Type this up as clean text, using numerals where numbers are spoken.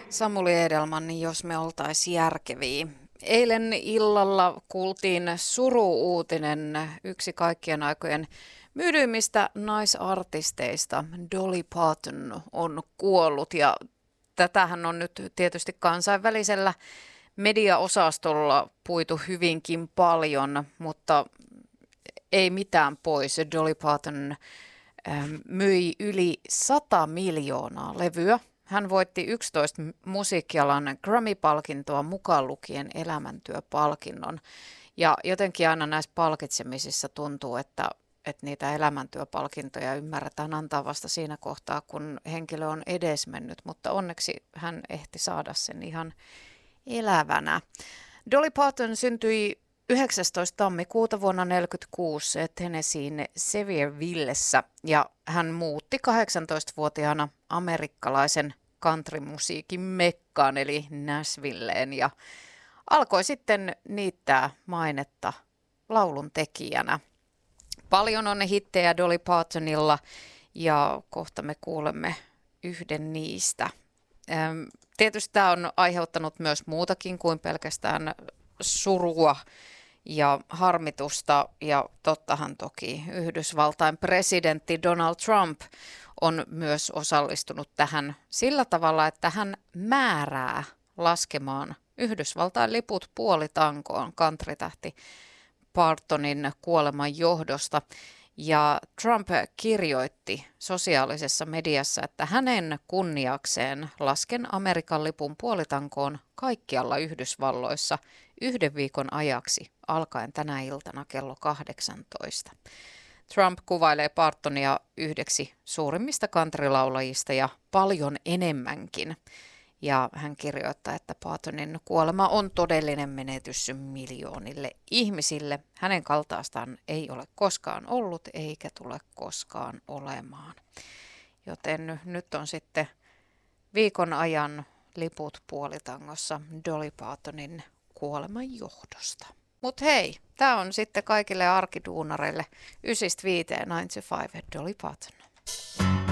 Samuli Edelman, niin jos me oltaisiin järkeviä. Eilen illalla kuultiin suru-uutinen, yksi kaikkien aikojen myydyimmistä naisartisteista, Dolly Parton, on kuollut. Ja tätähän on nyt tietysti kansainvälisellä mediaosastolla puitu hyvinkin paljon, mutta ei mitään pois. Dolly Parton myi yli 100 miljoonaa levyä. Hän voitti 11 musiikkialan Grammy-palkintoa mukaan lukien elämäntyöpalkinnon. Ja jotenkin aina näissä palkitsemisissa tuntuu, että niitä elämäntyöpalkintoja ymmärretään antaa vasta siinä kohtaa, kun henkilö on edesmennyt, mutta onneksi hän ehti saada sen ihan elävänä. Dolly Parton syntyi 19. tammikuuta vuonna 1946 Tennesseein Seviervillessä ja hän muutti 18-vuotiaana amerikkalaisen countrymusiikin mekkaan eli Nashvilleen ja alkoi sitten niittää mainetta laulun tekijänä. Paljon on hittejä Dolly Partonilla ja kohta me kuulemme yhden niistä. Tietysti tämä on aiheuttanut myös muutakin kuin pelkästään surua ja harmitusta, ja tottahan toki Yhdysvaltain presidentti Donald Trump on myös osallistunut tähän sillä tavalla, että hän määrää laskemaan Yhdysvaltain liput puolitankoon countrytähti Partonin kuoleman johdosta. Ja Trump kirjoitti sosiaalisessa mediassa, että hänen kunniakseen lasken Amerikan lipun puolitankoon kaikkialla Yhdysvalloissa yhden viikon ajaksi alkaen tänä iltana kello 18. Trump kuvailee Partonia yhdeksi suurimmista countrylaulajista ja paljon enemmänkin. Ja hän kirjoittaa, että Partonin kuolema on todellinen menetys miljoonille ihmisille. Hänen kaltaistaan ei ole koskaan ollut eikä tule koskaan olemaan. Joten nyt on sitten viikon ajan liput puolitangossa Dolly Partonin kuoleman johdosta. Mut hei, tää on sitten kaikille arkiduunareille 9-5, 9-5, Dolly Parton.